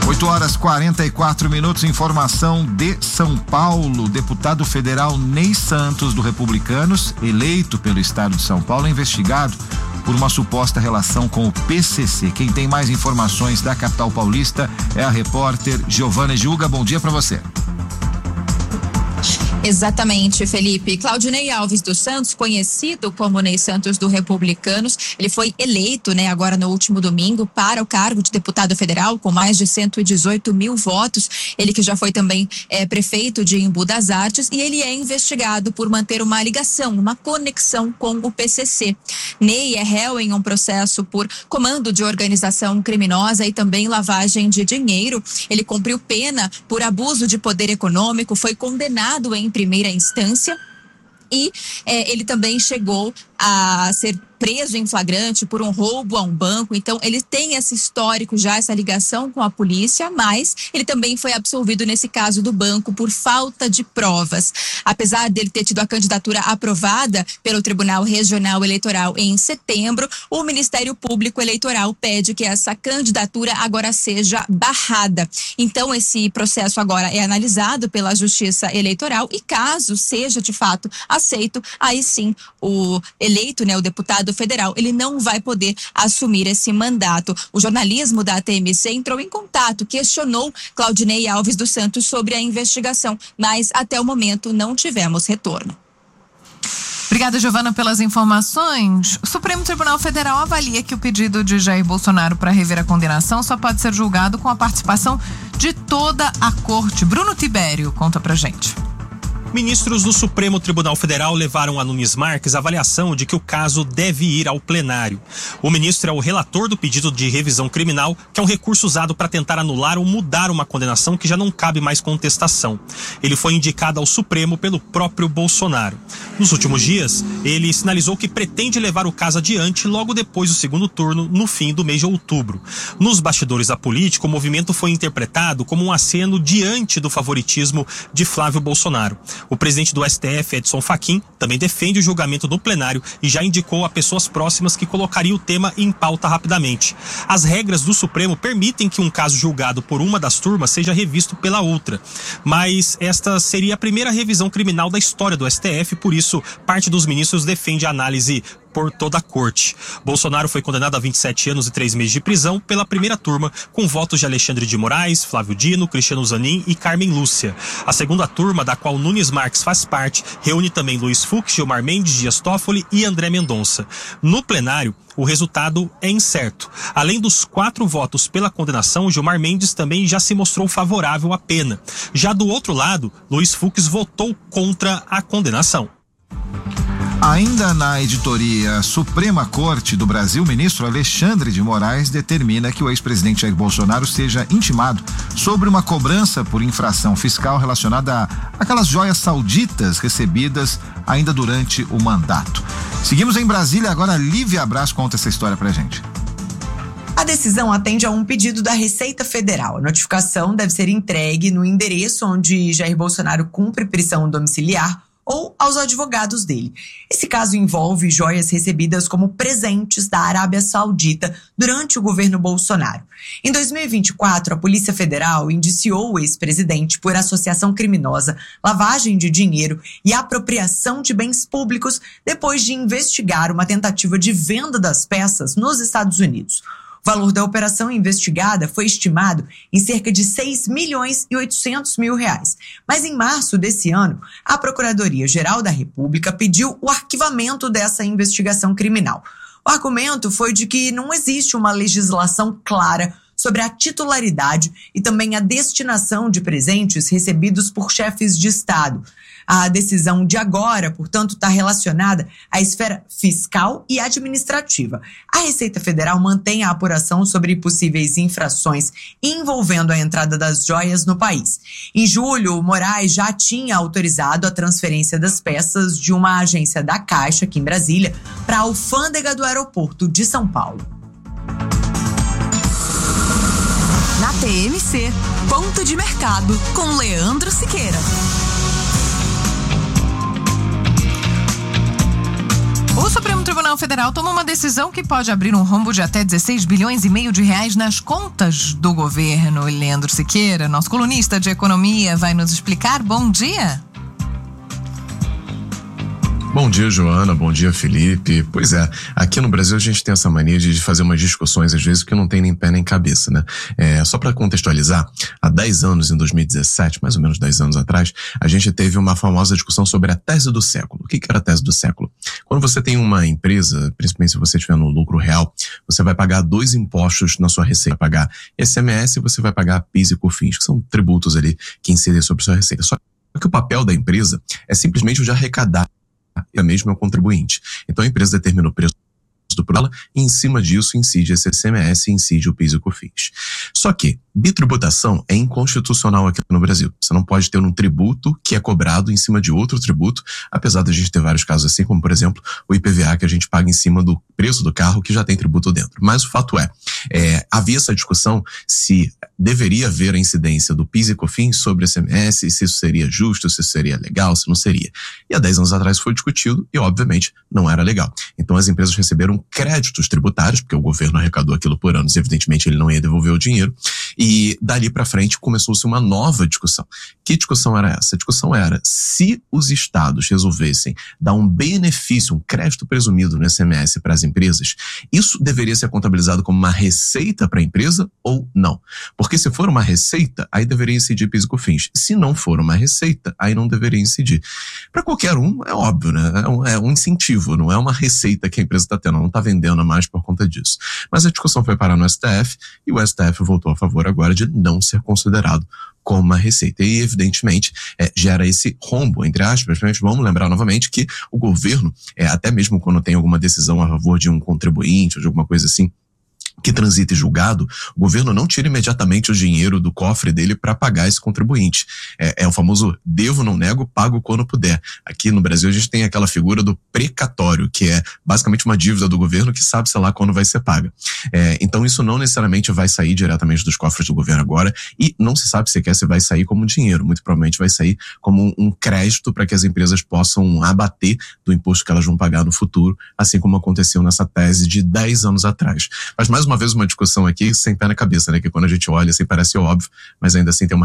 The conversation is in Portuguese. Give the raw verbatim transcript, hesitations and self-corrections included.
oito horas e quarenta e quatro minutos, informação de São Paulo. Deputado federal Ney Santos, do Republicanos, eleito pelo estado de São Paulo, é investigado por uma suposta relação com o P C C. Quem tem mais informações da capital paulista é a repórter Giovana Juga. Bom dia para você. Exatamente, Felipe. Claudinei Alves dos Santos, conhecido como Ney Santos do Republicanos, ele foi eleito, né, agora no último domingo para o cargo de deputado federal com mais de cento e dezoito mil votos. Ele que já foi também é, prefeito de Embu das Artes, e ele é investigado por manter uma ligação, uma conexão com o P C C. Ney é réu em um processo por comando de organização criminosa e também lavagem de dinheiro. Ele cumpriu pena por abuso de poder econômico, foi condenado em primeira instância e eh, ele também chegou a ser preso em flagrante por um roubo a um banco. Então ele tem esse histórico já, essa ligação com a polícia, mas ele também foi absolvido nesse caso do banco por falta de provas. Apesar dele ter tido a candidatura aprovada pelo Tribunal Regional Eleitoral em setembro, o Ministério Público Eleitoral pede que essa candidatura agora seja barrada. Então esse processo agora é analisado pela Justiça Eleitoral e, caso seja de fato aceito, aí sim o eleito, né, o deputado federal, ele não vai poder assumir esse mandato. O jornalismo da A T M C entrou em contato, questionou Claudinei Alves dos Santos sobre a investigação, mas até o momento não tivemos retorno. Obrigada, Giovana, pelas informações. O Supremo Tribunal Federal avalia que o pedido de Jair Bolsonaro para rever a condenação só pode ser julgado com a participação de toda a corte. Bruno Tibério conta pra gente. Ministros do Supremo Tribunal Federal levaram a Nunes Marques a avaliação de que o caso deve ir ao plenário. O ministro é o relator do pedido de revisão criminal, que é um recurso usado para tentar anular ou mudar uma condenação que já não cabe mais contestação. Ele foi indicado ao Supremo pelo próprio Bolsonaro. Nos últimos dias, ele sinalizou que pretende levar o caso adiante logo depois do segundo turno, no fim do mês de outubro. Nos bastidores da política, o movimento foi interpretado como um aceno diante do favoritismo de Flávio Bolsonaro. O presidente do S T F, Edson Fachin, também defende o julgamento no plenário e já indicou a pessoas próximas que colocaria o tema em pauta rapidamente. As regras do Supremo permitem que um caso julgado por uma das turmas seja revisto pela outra, mas esta seria a primeira revisão criminal da história do S T F, por isso parte dos ministros defende a análise por toda a corte. Bolsonaro foi condenado a vinte e sete anos e três meses de prisão pela primeira turma, com votos de Alexandre de Moraes, Flávio Dino, Cristiano Zanin e Carmen Lúcia. A segunda turma, da qual Nunes Marques faz parte, reúne também Luiz Fux, Gilmar Mendes, Dias Toffoli e André Mendonça. No plenário, o resultado é incerto. Além dos quatro votos pela condenação, Gilmar Mendes também já se mostrou favorável à pena. Já do outro lado, Luiz Fux votou contra a condenação. Ainda na editoria Suprema Corte do Brasil, o ministro Alexandre de Moraes determina que o ex-presidente Jair Bolsonaro seja intimado sobre uma cobrança por infração fiscal relacionada àquelas joias sauditas recebidas ainda durante o mandato. Seguimos em Brasília, agora Lívia Braz conta essa história pra gente. A decisão atende a um pedido da Receita Federal. A notificação deve ser entregue no endereço onde Jair Bolsonaro cumpre prisão domiciliar ou aos advogados dele. Esse caso envolve joias recebidas como presentes da Arábia Saudita durante o governo Bolsonaro. Em dois mil e vinte e quatro, a Polícia Federal indiciou o ex-presidente por associação criminosa, lavagem de dinheiro e apropriação de bens públicos depois de investigar uma tentativa de venda das peças nos Estados Unidos. O valor da operação investigada foi estimado em cerca de seis milhões e oitocentos mil reais. Mas em março desse ano, a Procuradoria-Geral da República pediu o arquivamento dessa investigação criminal. O argumento foi de que não existe uma legislação clara sobre a titularidade e também a destinação de presentes recebidos por chefes de Estado. A decisão de agora, portanto, está relacionada à esfera fiscal e administrativa. A Receita Federal mantém a apuração sobre possíveis infrações envolvendo a entrada das joias no país. Em julho, Moraes já tinha autorizado a transferência das peças de uma agência da Caixa, aqui em Brasília, para a alfândega do aeroporto de São Paulo. Na T M C, Ponto de Mercado, com Leandro Siqueira. Os Supremo Tribunal Federal toma uma decisão que pode abrir um rombo de até dezesseis bilhões e meio de reais nas contas do governo. Leandro Siqueira, nosso colunista de economia, vai nos explicar. Bom dia. Bom dia, Joana. Bom dia, Felipe. Pois é, aqui no Brasil a gente tem essa mania de fazer umas discussões, às vezes, que não tem nem pé nem cabeça, né? É, só para contextualizar, há dez anos, em dois mil e dezessete, mais ou menos dez anos atrás, a gente teve uma famosa discussão sobre a tese do século. O que que era a tese do século? Quando você tem uma empresa, principalmente se você estiver no lucro real, você vai pagar dois impostos na sua receita. Vai pagar I C M S e você vai pagar PIS e COFINS, que são tributos ali que incidem sobre a sua receita. Só que o papel da empresa é simplesmente o de arrecadar. E a mesma é o contribuinte. Então a empresa determina o preço do produto e em cima disso incide esse I C M S e incide o PIS e COFINS. Só que bitributação é inconstitucional aqui no Brasil. Você não pode ter um tributo que é cobrado em cima de outro tributo, apesar de a gente ter vários casos assim, como por exemplo o I P V A que a gente paga em cima do preço do carro que já tem tributo dentro. Mas o fato é, é havia essa discussão se deveria haver a incidência do PIS e COFINS sobre o I C M S, se isso seria justo, se isso seria legal, se não seria. E há dez anos atrás foi discutido e obviamente não era legal. Então as empresas receberam créditos tributários, porque o governo arrecadou aquilo por anos, e evidentemente ele não ia devolver o dinheiro, e dali para frente começou-se uma nova discussão. Que discussão era essa? A discussão era se os estados resolvessem dar um benefício, um crédito presumido no I C M S para as empresas, isso deveria ser contabilizado como uma receita para a empresa ou não? Porque se for uma receita, aí deveria incidir PIS e COFINS. Se não for uma receita, aí não deveria incidir. Para qualquer um, é óbvio, né? É um, é um incentivo, não é uma receita que a empresa está tendo, não está vendendo mais por conta disso. Mas a discussão foi parar no S T F e o S T F voltou a favor agora de não ser considerado como uma receita. E, evidentemente, é, gera esse rombo, entre aspas. Vamos lembrar novamente que o governo, é, até mesmo quando tem alguma decisão a favor de um contribuinte ou de alguma coisa assim, que transita julgado, o governo não tira imediatamente o dinheiro do cofre dele para pagar esse contribuinte. É, é o famoso devo, não nego, pago quando puder. Aqui no Brasil a gente tem aquela figura do precatório, que é basicamente uma dívida do governo que sabe, sei lá, quando vai ser paga. É, então isso não necessariamente vai sair diretamente dos cofres do governo agora e não se sabe sequer se vai sair como dinheiro. Muito provavelmente vai sair como um crédito para que as empresas possam abater do imposto que elas vão pagar no futuro, assim como aconteceu nessa tese de dez anos atrás. Mas mais uma vez uma discussão aqui sem pé na cabeça, né? Que quando a gente olha, assim, parece óbvio, mas ainda assim tem uma